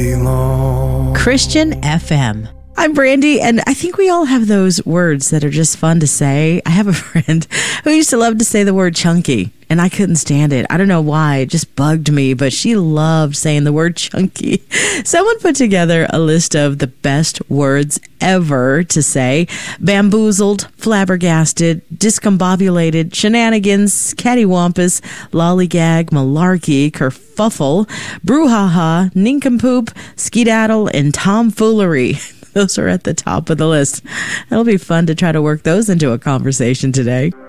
day long. Christian FM. I'm Brandy, and I think we all have those words that are just fun to say. I have a friend who used to love to say the word chunky, and I couldn't stand it. I don't know why. It just bugged me, but she loved saying the word chunky. Someone put together a list of the best words ever to say: bamboozled, flabbergasted, discombobulated, shenanigans, cattywampus, lollygag, malarkey, kerfuffle, brouhaha, nincompoop, skedaddle, and tomfoolery. Those are at the top of the list. It'll be fun to try to work those into a conversation today.